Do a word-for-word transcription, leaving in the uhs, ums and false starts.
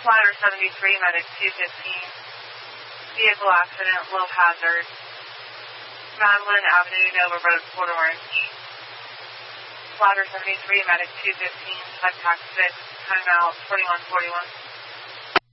Ladder seventy-three, Medic two fifteen. Vehicle accident, low hazard. Madeline Avenue, Nova Road, Port Orange. Ladder seventy-three, Medic two fifteen, contact six, time out twenty-one forty-one.